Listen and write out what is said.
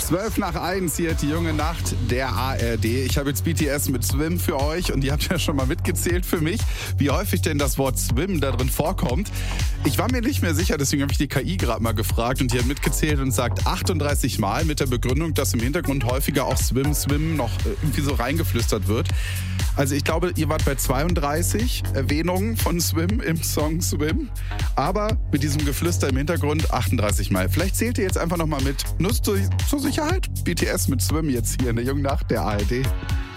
12:12 hier die junge Nacht der ARD. Ich habe jetzt BTS mit Swim für euch und ihr habt ja schon mal mitgezählt für mich, wie häufig denn das Wort Swim da drin vorkommt. Ich war mir nicht mehr sicher, deswegen habe ich die KI gerade mal gefragt und die hat mitgezählt und sagt 38 Mal mit der Begründung, dass im Hintergrund häufiger auch Swim noch irgendwie so reingeflüstert wird. Also ich glaube, ihr wart bei 32 Erwähnungen von Swim im Song Swim, aber mit diesem Geflüster im Hintergrund 38 Mal. Vielleicht zählt ihr jetzt einfach nochmal mit. Nur zur Sicherheit. BTS mit Swim jetzt hier in der jungen Nacht der ARD.